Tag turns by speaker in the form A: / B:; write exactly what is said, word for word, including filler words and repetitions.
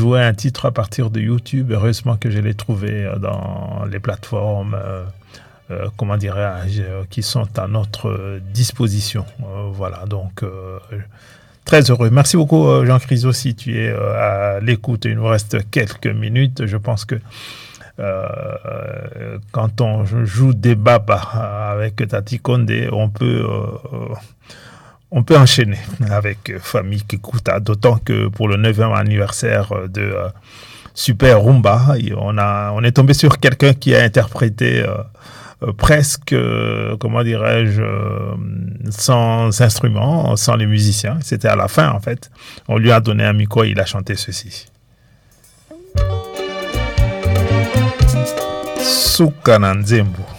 A: jouer un titre à partir de YouTube. Heureusement que je l'ai trouvé dans les plateformes, euh, euh, comment dirais-je, qui sont à notre disposition. Euh, voilà, donc euh, très heureux. Merci beaucoup, Jean Chryso, si tu es euh, à l'écoute. Il nous reste quelques minutes. Je pense que euh, quand on joue des babas avec Tati Condé, on peut... Euh, On peut enchaîner avec Famille Kikuta, d'autant que pour le neuvième anniversaire de euh, Super Rumba, on, a, on est tombé sur quelqu'un qui a interprété euh, euh, presque, euh, comment dirais-je, euh, sans instruments, sans les musiciens. C'était à la fin, en fait. On lui a donné un micro et il a chanté ceci. Soukananzembo.